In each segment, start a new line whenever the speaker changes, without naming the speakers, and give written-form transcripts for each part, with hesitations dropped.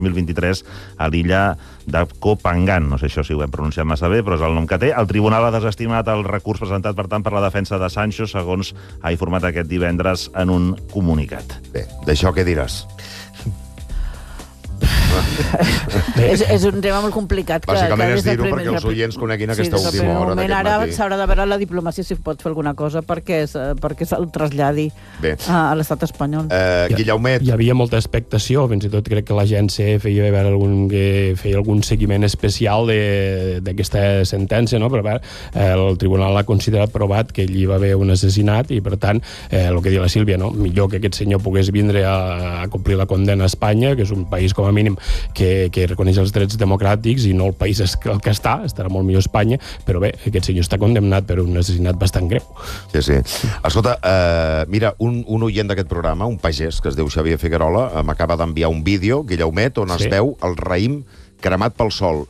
2023 a l'illa de Koh Phangan. No sé això si ho hem pronunciat massa bé, però és el nom que té. El tribunal ha desestimat el recurs presentat, per tant, per la defensa de Sancho, segons ha informat aquest divendres en un comunicat.
Bé, d'això què diràs?
És un tema molt complicat.
Bàsicament és dir-ho perquè els oients coneguin aquesta última hora d'aquest matí.
Ara s'haurà de veure la diplomàcia si pot fer alguna cosa perquè se'l traslladi a l'estat espanyol.
Guillaumet.
Hi havia molta expectació, fins i tot crec que l'agència feia algun seguiment especial d'aquesta sentència, no? Però el tribunal ha considerat provat que allí va haver un assassinat i, per tant, el que diu la Sílvia, no? Millor que aquest senyor pogués vindre a complir la condemna a Espanya, que és un país com a mínim que reconeix els drets democràtics i no el país el que estarà molt millor Espanya, però bé, aquest senyor està condemnat per un assassinat bastant greu.
Sí. Escolta, mira, un oient d'aquest programa, un pagès que es diu Xavier Figuerola, m'acaba d'enviar un vídeo, Guillaumet, on es veu el raïm cremat pel sol.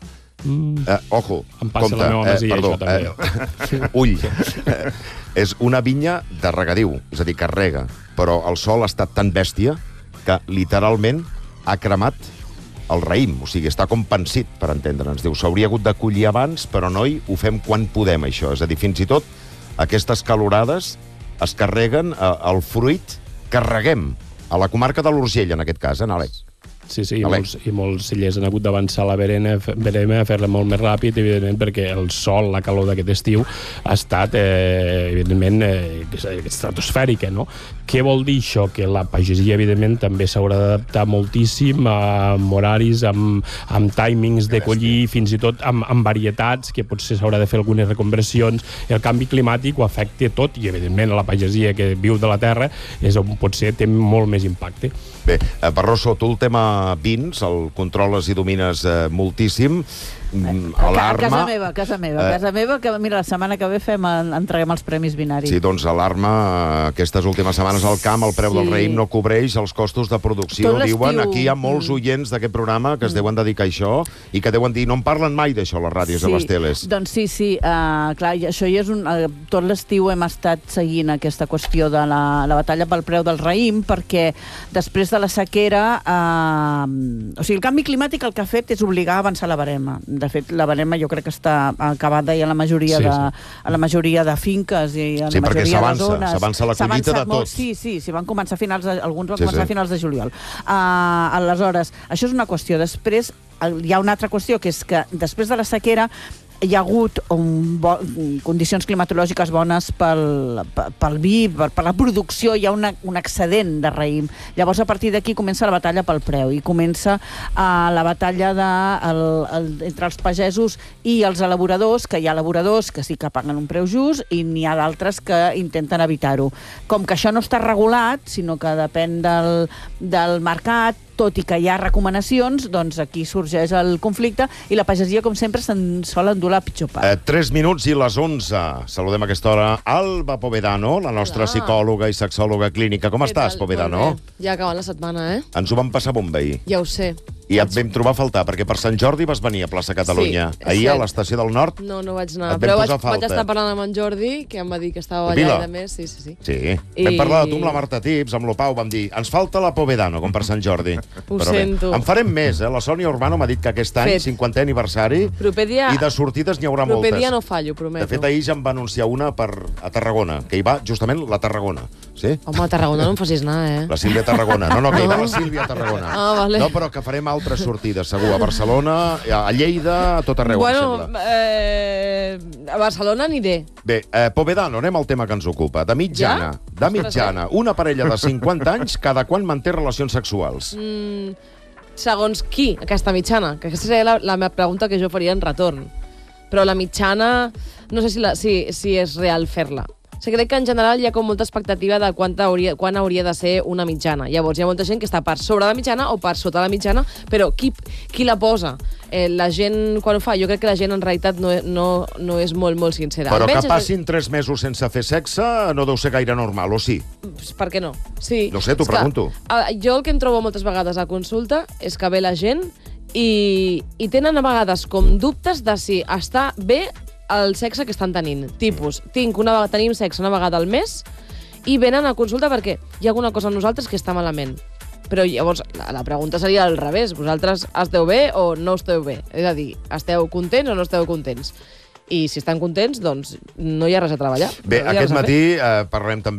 Ojo,
em passa
compte,
la meva masia, això també.
Ull. És una vinya de regadiu, és a dir, que rega, però el sol ha estat tan bèstia que literalment ha cremat el raïm, o sigui, està com pansit, per entendre'ns. Diu, s'hauria hagut de collir abans, però, noi, ho fem quan podem, això. És a dir, fins i tot aquestes calorades es carreguen el fruit que reguem a la comarca de l'Urgell, en aquest cas, Àlex.
Sí, i molts cellers han hagut d'avançar la verema a fer-la molt més ràpid, evidentment, perquè el sol, la calor d'aquest estiu ha estat, evidentment, estratosfèrica, no? Què vol dir això? Que la pagesia, evidentment, també s'haurà d'adaptar moltíssim amb horaris, amb timings de collir, fins i tot amb varietats, que potser s'haurà de fer algunes reconversions. El canvi climàtic ho afecta tot i, evidentment, la pagesia que viu de la terra és on potser té molt més impacte.
Bé, Barroso, tu el tema vins, el controles i domines moltíssim.
Alarma... Casa meva, que mira, la setmana que ve entreguem els premis binaris.
Sí, doncs alarma, aquestes últimes setmanes al camp, el preu del raïm no cobreix els costos de producció. Diuen, aquí hi ha molts oients d'aquest programa que es deuen dedicar a això i que deuen dir, no en parlen mai d'això, les ràdios i les teles.
Doncs sí, clar, això ja és tot l'estiu hem estat seguint aquesta qüestió de la batalla pel preu del raïm, perquè després de la sequera, o sigui, el canvi climàtic el que ha fet és obligar a avançar la barema. De fet, la barema jo crec que està acabada ja a la majoria de finques i a la majoria de zones.
S'avança la collita de tot.
Sí, van començar a finals alguns van començar a finals de juliol. Aleshores, això és una qüestió. Després, hi ha una altra qüestió, que és que després de la sequera hi ha hagut condicions climatològiques bones pel vi, per la producció, hi ha un excedent de raïm. Llavors, a partir d'aquí comença la batalla pel preu i comença la batalla entre els pagesos i els elaboradors, que hi ha elaboradors que sí que paguen un preu just i n'hi ha d'altres que intenten evitar-ho. Com que això no està regulat, sinó que depèn del mercat, tot i que hi ha recomanacions, doncs aquí sorgeix el conflicte i la pagesia, com sempre, se'n sol endur la pitjor part.
3 minuts i les 11. Saludem a aquesta hora Alba Povedano, la nostra psicòloga i sexòloga clínica. Com estàs, Povedano?
Ja acabant la setmana,
Ens ho vam passar bomba ahir.
Ja ho sé.
I et vam trobar a faltar, perquè per Sant Jordi vas venir a plaça Catalunya. Ahir a l'estació del Nord.
No vaig anar, però vaig estar parlant amb en Jordi, que em va dir que estava allà i de més. Sí.
Vam parlar de tu amb la Marta Tips, amb l'Opau, vam dir, ens falta la Povedano, com per Sant Jordi.
Ho sento.
En farem més, La Sònia Urbano m'ha dit que aquest any, 50è aniversari, i de sortides n'hi haurà moltes.
Proper dia no fallo, prometo.
De fet, ahir ja em va anunciar una a Tarragona, que hi va justament la Tarragona. Sí?
Home, a Tarragona no em facis anar,
La Sílvia Tarragona. No, que hi va la Sílvia Tarragona.
Vale.
No, però que farem altres sortides, segur. A Barcelona, a Lleida, a tot arreu, em sembla.
A Barcelona aniré.
Bé, Povedano, anem al tema que ens ocupa. De mitjana, una parella de 50 anys cada quan manté relacions sexuals?
Segons qui, aquesta mitjana? Que aquesta seria la meva pregunta que jo faria en retorn. Però la mitjana, no sé si és real fer-la. O sigui, crec que en general hi ha com molta expectativa de quan hauria de ser una mitjana. Llavors hi ha molta gent que està per sobre la mitjana o per sota la mitjana, però qui la posa? La gent, quan ho fa, jo crec que la gent en realitat no és molt sincera.
Però que passin 3 mesos sense fer sexe no deu ser gaire normal, o sí?
Per què no? Sí.
No sé, t'ho pregunto.
Jo el que em trobo moltes vegades a consulta és que ve la gent i tenen a vegades com dubtes de si està bé el sexe que estan tenint. Tipus, tenim sexe una vegada al mes i venen a consulta perquè hi ha alguna cosa en nosaltres que està malament. Però llavors la pregunta seria al revés. Vosaltres esteu bé o no esteu bé? És a dir, esteu contents o no esteu contents? I si estan contents, doncs no hi ha res a treballar.
Bé, aquest matí parlarem també